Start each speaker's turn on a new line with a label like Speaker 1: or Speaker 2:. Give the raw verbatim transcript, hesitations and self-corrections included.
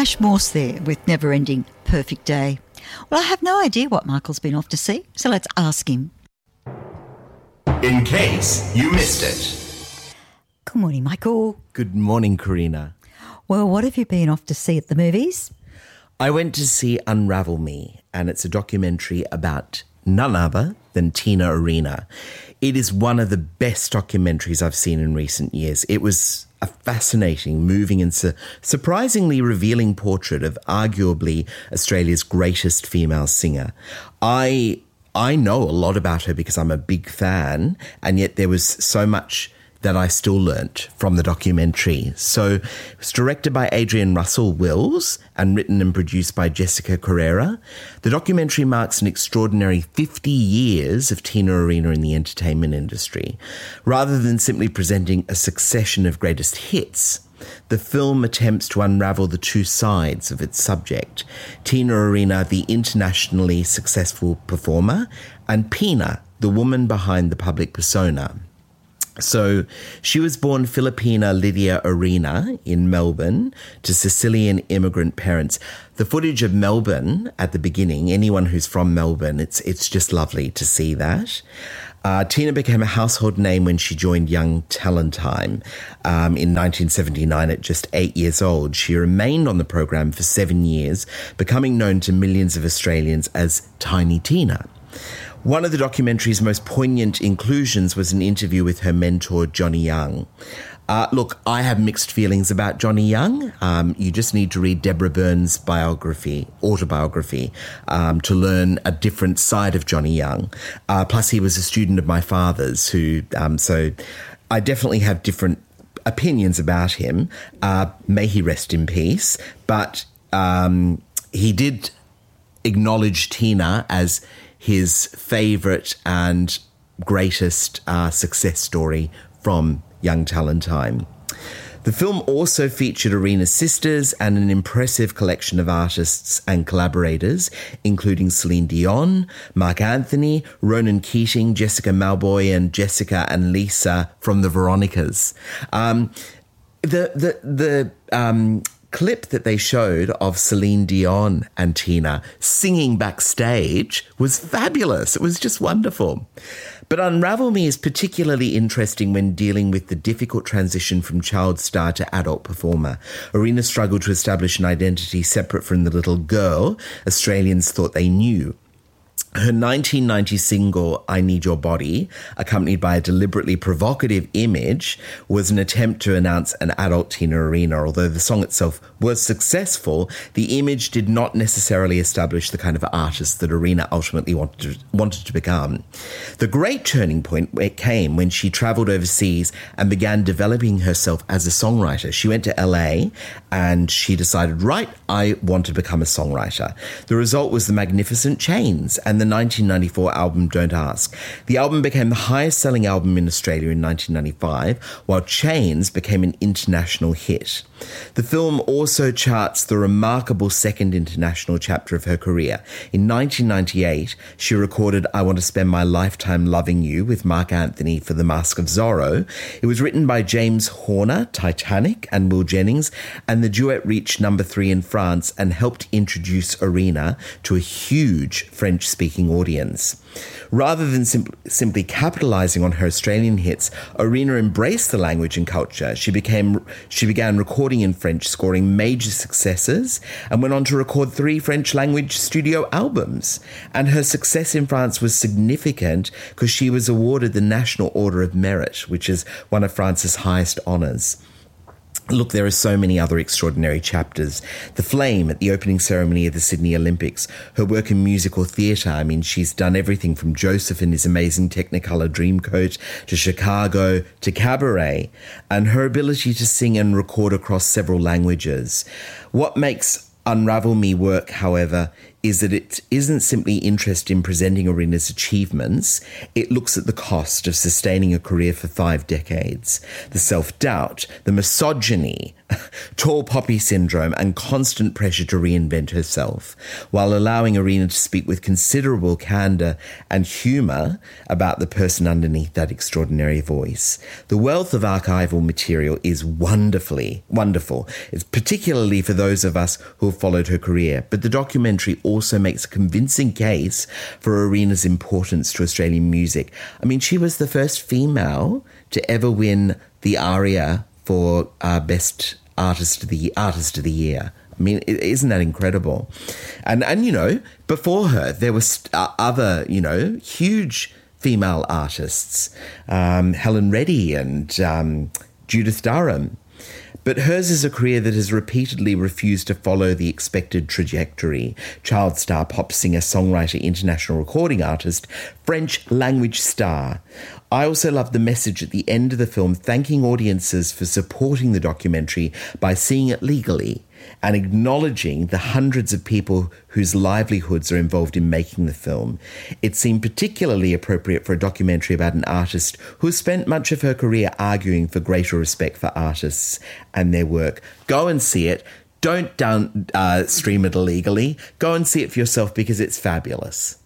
Speaker 1: Ash Morse there with Never Ending Perfect Day. Well, I have no idea what Michael's been off to see, so let's ask him.
Speaker 2: In case you missed it.
Speaker 1: Good morning, Michael.
Speaker 3: Good morning, Karina.
Speaker 1: Well, what have you been off to see at the movies?
Speaker 3: I went to see Unravel Me, and it's a documentary about none other than Tina Arena. It is one of the best documentaries I've seen in recent years. It was a fascinating, moving and su- surprisingly revealing portrait of arguably Australia's greatest female singer. I I know a lot about her because I'm a big fan, and yet there was so much that I still learnt from the documentary. So it was directed by Adrian Russell Wills and written and produced by Jessica Carrera. The documentary marks an extraordinary fifty years of Tina Arena in the entertainment industry. Rather than simply presenting a succession of greatest hits, the film attempts to unravel the two sides of its subject. Tina Arena, the internationally successful performer, and Pina, the woman behind the public persona. So she was born Filipina Lydia Arena in Melbourne to Sicilian immigrant parents. The footage of Melbourne at the beginning, anyone who's from Melbourne, it's it's just lovely to see that. Uh, Tina became a household name when she joined Young Talent Time um, in nineteen seventy-nine at just eight years old. She remained on the program for seven years, becoming known to millions of Australians as Tiny Tina. One of the documentary's most poignant inclusions was an interview with her mentor, Johnny Young. Uh, look, I have mixed feelings about Johnny Young. Um, you just need to read Deborah Byrne's biography, autobiography, um, to learn a different side of Johnny Young. Uh, plus, he was a student of my father's, who, um, so I definitely have different opinions about him. Uh, may he rest in peace. But um, he did acknowledge Tina as his favourite and greatest uh, success story from Young Talent Time. The film also featured Arena's sisters and an impressive collection of artists and collaborators, including Celine Dion, Mark Anthony, Ronan Keating, Jessica Mauboy, and Jessica and Lisa from the Veronicas. Um, the the the um, clip that they showed of Celine Dion and Tina singing backstage was fabulous. It was just wonderful. But Unravel Me is particularly interesting when dealing with the difficult transition from child star to adult performer. Arena struggled to establish an identity separate from the little girl Australians thought they knew. Her nineteen ninety single, I Need Your Body, accompanied by a deliberately provocative image, was an attempt to announce an adult Tina Arena. Although the song itself was successful, the image did not necessarily establish the kind of artist that Arena ultimately wanted to, wanted to become. The great turning point came when she travelled overseas and began developing herself as a songwriter. She went to L A and she decided, right, I want to become a songwriter. The result was The Magnificent Chains and the nineteen ninety-four album Don't Ask. The album became the highest-selling album in Australia in nineteen ninety-five, while Chains became an international hit. The film also charts the remarkable second international chapter of her career. In nineteen ninety-eight, she recorded I Want to Spend My Lifetime Loving You with Mark Anthony for The Mask of Zorro. It was written by James Horner, Titanic, and Will Jennings, and the duet reached number three in France and helped introduce Arena to a huge French-speaking audience. Rather than sim- simply capitalising on her Australian hits, Arena embraced the language and culture. She became she began recording in French, scoring major successes, and went on to record three French-language studio albums. And her success in France was significant because she was awarded the National Order of Merit, which is one of France's highest honours. Look, there are so many other extraordinary chapters. The Flame at the opening ceremony of the Sydney Olympics, her work in musical theatre. I mean, she's done everything from Joseph and His Amazing Technicolor Dreamcoat to Chicago to Cabaret, and her ability to sing and record across several languages. What makes Unravel Me work, however, is that it isn't simply interested in presenting Arena's achievements. It looks at the cost of sustaining a career for five decades, the self-doubt, the misogyny, tall poppy syndrome, and constant pressure to reinvent herself, while allowing Arena to speak with considerable candour and humour about the person underneath that extraordinary voice. The wealth of archival material is wonderfully, wonderful. It's particularly for those of us who have followed her career, but the documentary also makes a convincing case for Arena's importance to Australian music. I mean, she was the first female to ever win the ARIA for uh, Best Artist of the Artist of the Year. I mean, isn't that incredible? And, and you know, before her, there were uh, other, you know, huge female artists, um, Helen Reddy and um, Judith Durham. But hers is a career that has repeatedly refused to follow the expected trajectory. Child star, pop singer, songwriter, international recording artist, French language star. I also love the message at the end of the film, thanking audiences for supporting the documentary by seeing it legally and acknowledging the hundreds of people whose livelihoods are involved in making the film. It seemed particularly appropriate for a documentary about an artist who has spent much of her career arguing for greater respect for artists and their work. Go and see it. Don't down, uh, stream it illegally. Go and see it for yourself because it's fabulous.